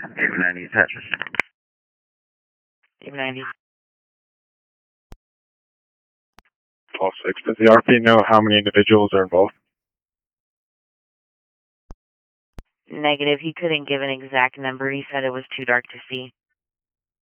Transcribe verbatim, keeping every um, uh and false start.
David ninety attaches. David ninety. twelve six, does the R P know how many individuals are involved? Negative. He couldn't give an exact number. He said it was too dark to see.